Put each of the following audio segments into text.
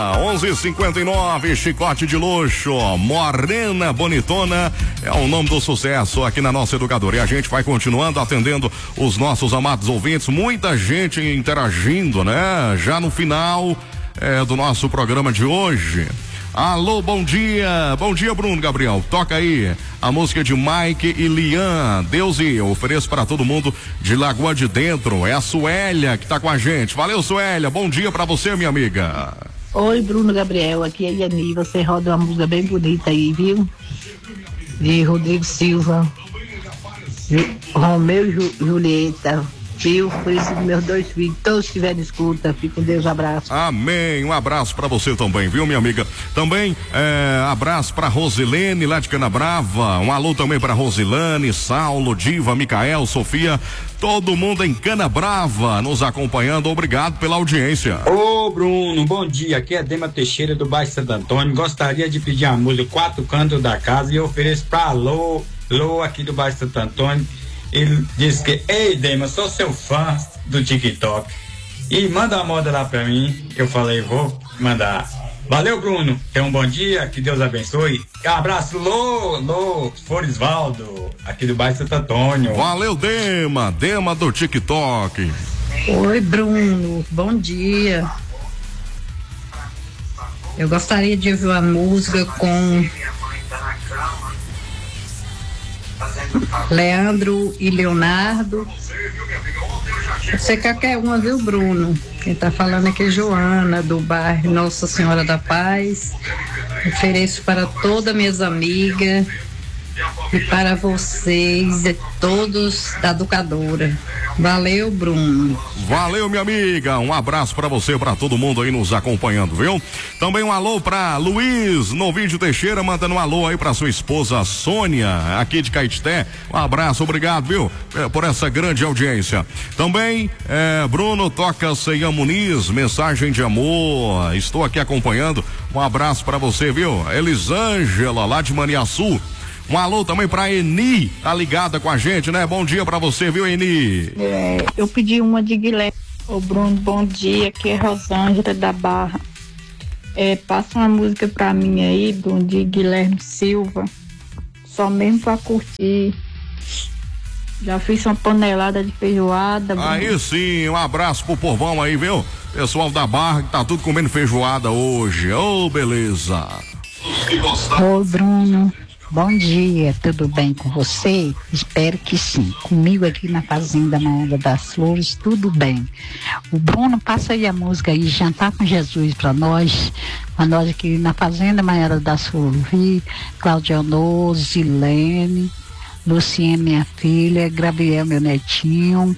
11:59, Chicote de Luxo, Morena Bonitona é o nome do sucesso aqui na nossa educadora. E a gente vai continuando atendendo os nossos amados ouvintes, muita gente interagindo, né? Já no final do nosso programa de hoje. Alô, bom dia Bruno Gabriel, toca aí a música de Mike e Lian, Deus e eu, ofereço para todo mundo de Lagoa de Dentro, é a Suélia que tá com a gente, valeu Suélia, bom dia pra você minha amiga. Oi Bruno Gabriel, aqui é Yani, você roda uma música bem bonita aí, viu? De Rodrigo Silva, Romeu e Julieta, viu? Por isso meus dois filhos, todos que tiverem escuta, fique com Deus, abraço. Amém, um abraço pra você também, viu minha amiga? Também abraço pra Rosilene lá de Canabrava, um alô também pra Rosilane, Saulo, Diva, Micael, Sofia, todo mundo em Canabrava nos acompanhando, obrigado pela audiência. Ô Bruno, bom dia, aqui é Dema Teixeira do bairro Santo Antônio, gostaria de pedir a música Quatro Cantos da Casa e eu ofereço pra Lô aqui do bairro Santo Antônio. Ele disse que, ei Dema, sou seu fã do TikTok e manda uma moda lá pra mim. Eu falei, vou mandar. Valeu Bruno, tenha um bom dia, que Deus abençoe. Abraço Lô, Forisvaldo, aqui do bairro Santo Antônio. Valeu Dema do TikTok. Oi Bruno, bom dia. Eu gostaria de ouvir uma música com Leandro e Leonardo. Você quer uma, viu, Bruno? Quem tá falando aqui é Joana, do bairro Nossa Senhora da Paz. Ofereço para todas minhas amigas e para vocês, todos da educadora. Valeu, Bruno. Valeu, minha amiga. Um abraço pra você, pra todo mundo aí nos acompanhando, viu? Também um alô pra Luiz Novídio Teixeira, mandando um alô aí pra sua esposa Sônia, aqui de Caetité. Um abraço, obrigado, viu? Por essa grande audiência. Também, Bruno toca Ceia Muniz, mensagem de amor. Estou aqui acompanhando. Um abraço pra você, viu? Elisângela, lá de Maniaçu. Um alô também pra Eni, tá ligada com a gente, né? Bom dia pra você, viu, Eni? Eu pedi uma de Guilherme. Ô Bruno, bom dia, aqui é Rosângela da Barra. Passa uma música pra mim aí, Bruno, de Guilherme Silva. Só mesmo pra curtir. Já fiz uma panelada de feijoada, Bruno. Aí sim, um abraço pro povão aí, viu? Pessoal da Barra que tá tudo comendo feijoada hoje. Ô, beleza. Ô, Bruno. Bom dia, tudo bem com você? Espero que sim. Comigo aqui na Fazenda Manhã das Flores, tudo bem. O Bruno, passa aí a música aí, Jantar com Jesus pra nós aqui na Fazenda Manhã das Flores. Claudiano, Zilene, Luciene, minha filha, Gabriel, meu netinho,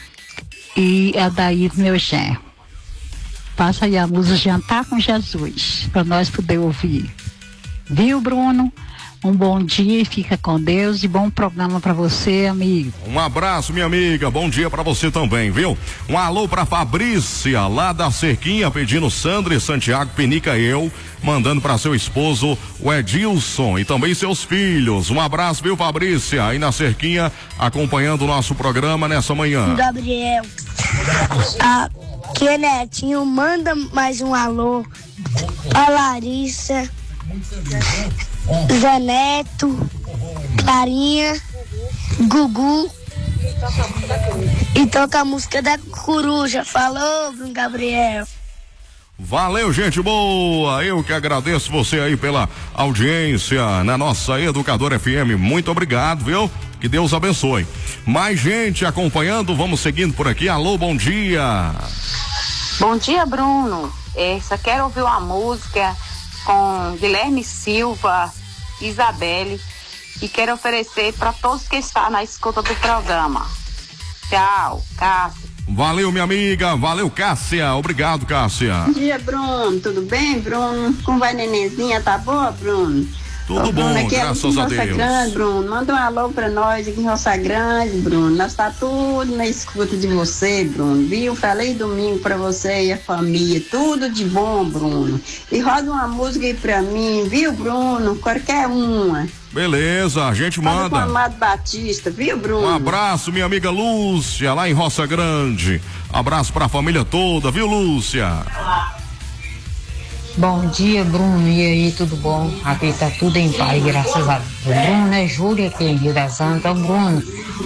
e a Daí, meu genro. Passa aí a música Jantar com Jesus, pra nós poder ouvir. Viu, Bruno? Um bom dia e fica com Deus e bom programa pra você, amigo. Um abraço, minha amiga, bom dia pra você também, viu? Um alô pra Fabrícia, lá da Cerquinha, pedindo Sandra e Santiago, Penica eu, mandando pra seu esposo, o Edilson, e também seus filhos. Um abraço, viu, Fabrícia, aí na Cerquinha, acompanhando o nosso programa nessa manhã. Gabriel, aqui é Netinho, manda mais um alô pra Larissa, Zé Neto, Clarinha, Gugu, e toca a música da Coruja. Falou, Bruno Gabriel. Valeu, gente boa, eu que agradeço você aí pela audiência na nossa Educadora FM, muito obrigado, viu? Que Deus abençoe. Mais gente acompanhando, vamos seguindo por aqui. Alô, bom dia. Bom dia, Bruno. Só quero ouvir uma música com Guilherme Silva, Isabelle, e quero oferecer para todos que estão na escuta do programa. Tchau, Cássia. Valeu, minha amiga, valeu, Cássia, obrigado, Cássia. Bom dia, Bruno, tudo bem, Bruno? Como vai, nenenzinha, tá boa, Bruno? Tudo bom, graças a Deus. Roça Grande, Bruno, manda um alô pra nós aqui em Roça Grande, Bruno. Nós tá tudo na escuta de você, Bruno, viu? Falei domingo pra você e a família, tudo de bom, Bruno. E roda uma música aí pra mim, viu, Bruno? Qualquer uma. Beleza, a gente manda. Fala com o Amado Batista, viu, Bruno? Um abraço, minha amiga Lúcia, lá em Roça Grande. Abraço pra família toda, viu, Lúcia? Bom dia, Bruno. E aí, tudo bom? Aqui tá tudo em paz, graças a Deus. Bruno, é Júlia aqui em Rio das Santas. Bruno,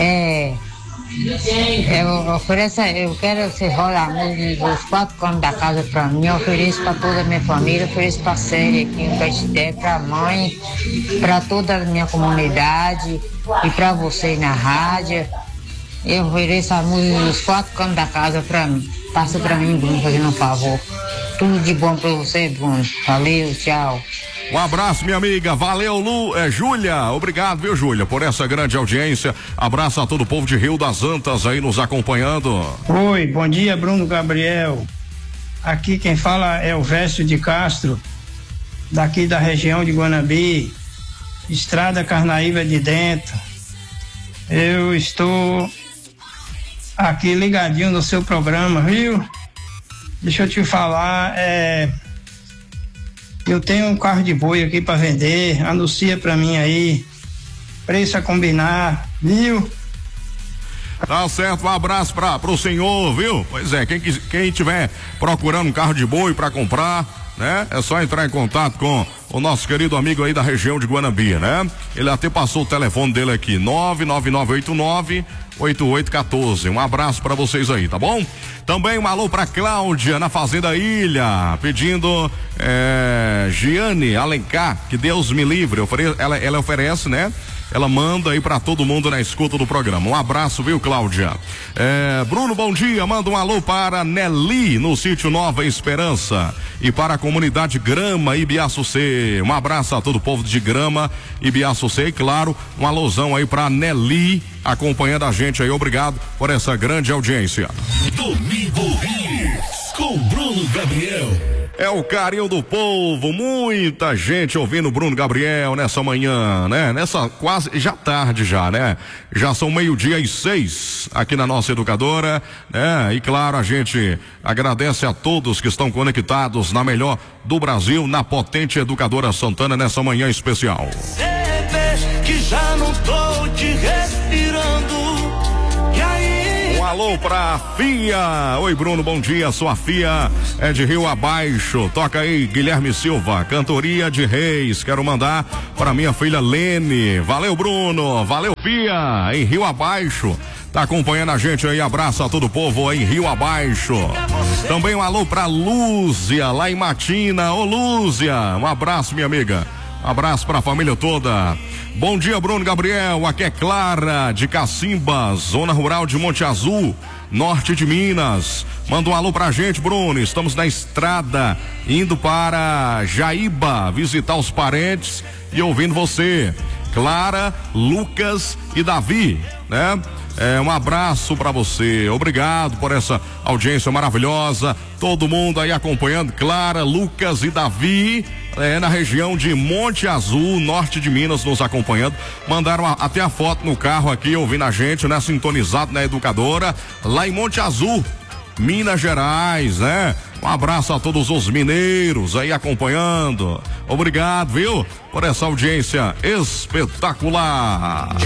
eu quero que você rola a música dos 4 cantos da casa pra mim. Eu ofereço pra toda a minha família, ofereço pra Série aqui em Caetité, pra mãe, pra toda a minha comunidade e pra você na rádio. Eu ofereço a música dos 4 cantos da casa pra mim. Passa pra mim, Bruno, fazendo um favor. Tudo de bom pra você, Bruno. Valeu, tchau. Um abraço, minha amiga. Valeu, Júlia. Obrigado, viu, Júlia, por essa grande audiência. Abraço a todo o povo de Rio das Antas aí nos acompanhando. Oi, bom dia, Bruno Gabriel. Aqui quem fala é o Vécio de Castro, daqui da região de Guanabi, Estrada Carnaíba de Dentro. Eu estou aqui ligadinho no seu programa, viu? Deixa eu te falar, eu tenho um carro de boi aqui para vender, anuncia para mim aí, preço a combinar, viu? Tá certo, um abraço pro senhor, viu? Pois é, quem tiver procurando um carro de boi para comprar, né? É só entrar em contato com o nosso querido amigo aí da região de Guanabi, né? Ele até passou o telefone dele aqui, 99989-8814. Um abraço pra vocês aí, tá bom? Também um alô pra Cláudia na Fazenda Ilha, pedindo Giane Alencar, que Deus me livre. Ela oferece, né? Ela manda aí pra todo mundo na escuta do programa. Um abraço, viu, Cláudia? Bruno, bom dia. Manda um alô para Nelly, no sítio Nova Esperança. E para a comunidade Grama Ibiaçucê. Um abraço a todo o povo de Grama Ibiaçucê. E claro, um alôzão aí pra Nelly, acompanhando a gente aí. Obrigado por essa grande audiência. Domingo Hits, com Bruno Gabriel. É o carinho do povo, muita gente ouvindo Bruno Gabriel nessa manhã, né? Nessa quase, já tarde já, né? Já são 12:06 aqui na nossa educadora, né? E claro, a gente agradece a todos que estão conectados na melhor do Brasil, na potente educadora Santana nessa manhã especial. Que já não tô te respirando. Alô pra Fia. Oi, Bruno, bom dia. Sua Fia é de Rio Abaixo. Toca aí, Guilherme Silva, Cantoria de Reis. Quero mandar para minha filha Lene. Valeu, Bruno. Valeu, Fia, em Rio Abaixo. Tá acompanhando a gente aí. Abraço a todo o povo aí em Rio Abaixo. Também um alô pra Lúcia, lá em Matina. Ô, Lúcia, um abraço, minha amiga. Abraço pra família toda. Bom dia, Bruno Gabriel. Aqui é Clara, de Cacimbas, zona rural de Monte Azul, norte de Minas. Manda um alô pra gente, Bruno. Estamos na estrada, indo para Jaíba, visitar os parentes e ouvindo você. Clara, Lucas e Davi, né? Um abraço pra você, obrigado por essa audiência maravilhosa, todo mundo aí acompanhando, Clara, Lucas e Davi, na região de Monte Azul, norte de Minas, nos acompanhando, mandaram até a foto no carro aqui, ouvindo a gente, né, sintonizado na educadora, lá em Monte Azul, Minas Gerais, né? Um abraço a todos os mineiros aí acompanhando, obrigado, viu, por essa audiência espetacular.